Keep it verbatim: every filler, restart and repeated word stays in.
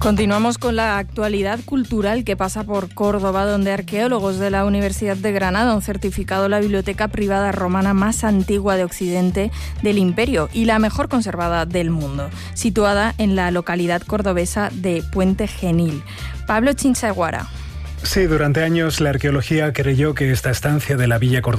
Continuamos con la actualidad cultural que pasa por Córdoba, donde arqueólogos de la Universidad de Granada han certificado la biblioteca privada romana más antigua de Occidente del Imperio y la mejor conservada del mundo, situada en la localidad cordobesa de Puente Genil. Pablo Chinchaguara. Sí, durante años la arqueología creyó que esta estancia de la villa cordobesa